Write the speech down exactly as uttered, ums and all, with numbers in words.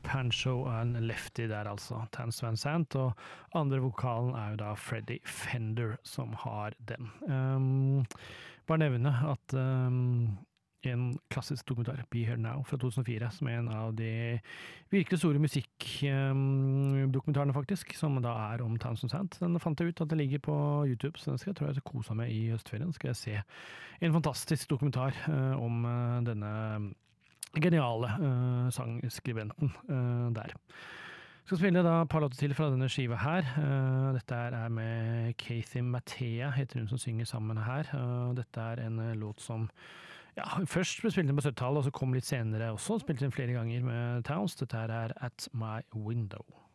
Pancho og en lefty der altså, Townes Van Sant, og andre vokalen er jo da Freddie Fender som har den. Um, bare nevne at um, en klassisk dokumentar, Be Here Now, fra to tusen og fire, som er en av de virkelig store musikkdokumentarene faktisk, som da er om Townes Van Sant. Den fant jeg ut at det ligger på YouTube, så den skal jeg tror jeg skal kose meg i høstferien. Skal jeg se en fantastisk dokumentar uh, om uh, denne geniale uh, sangskribenten uh, der. Jeg skal spille da et par låter til fra denne skiva her. Uh, dette er med Kathy Mattea, heter hun som synger sammen her. Uh, dette er en uh, låt som ja, først ble spilt inn på syttitallet, og så kom litt senere også, spilt inn flere ganger med Townes. Dette her er At My Window.